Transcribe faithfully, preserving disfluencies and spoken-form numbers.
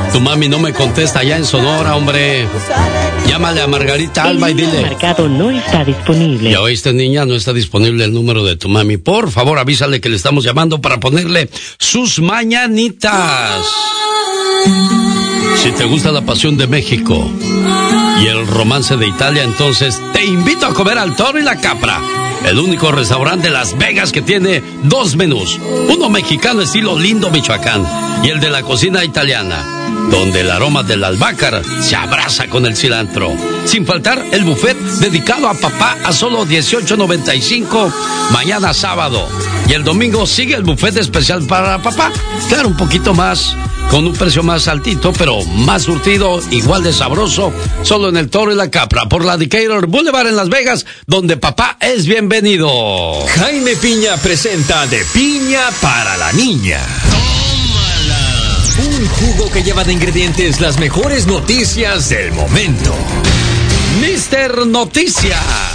Tu mami no me contesta allá en Sonora, hombre. Llámale a Margarita Alba y dile. El marcado no está disponible. Ya oíste, niña, no está disponible el número de tu mami. Por favor, avísale que le estamos llamando para ponerle sus mañanitas. Si te gusta la pasión de México y el romance de Italia, entonces te invito a comer al Toro y la Capra, el único restaurante de Las Vegas que tiene dos menús, uno mexicano estilo Lindo, Michoacán, y el de la cocina italiana, donde el aroma del albácar se abraza con el cilantro. Sin faltar el buffet dedicado a papá a solo dieciocho noventa y cinco mañana sábado. Y el domingo sigue el buffet especial para papá. Claro, un poquito más, con un precio más altito, pero más surtido, igual de sabroso, solo en el Toro y la Capra, por la Decatur Boulevard en Las Vegas, donde papá es bienvenido. Jaime Piña presenta De Piña para la Niña. Un jugo que lleva de ingredientes las mejores noticias del momento. Mister Noticias.